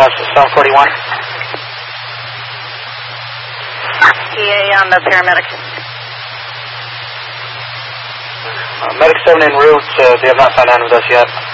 741. PA on the paramedic. Medic 7 en route. They have not signed on with us yet.